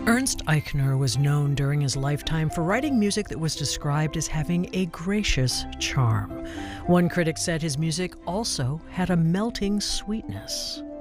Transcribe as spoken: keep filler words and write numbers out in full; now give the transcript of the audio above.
Ernst Eichner was known during his lifetime for writing music that was described as having a gracious charm. One critic said his music also had a melting sweetness.